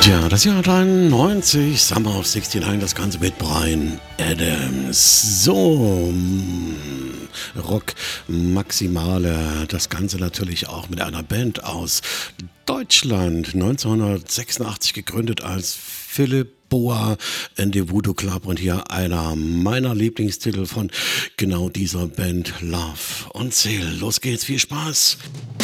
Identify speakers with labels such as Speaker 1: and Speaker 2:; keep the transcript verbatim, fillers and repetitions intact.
Speaker 1: Ja, das Jahr dreiundneunzig, Summer of sixty-nine, das Ganze mit Bryan Adams. So, mm, Rock Maximale, das Ganze natürlich auch mit einer Band aus Deutschland, neunzehnhundertsechsundachtzig gegründet als Philipp Boa in the Voodoo Club und hier einer meiner Lieblingstitel von genau dieser Band, Love on Sale. Los geht's, viel Spaß!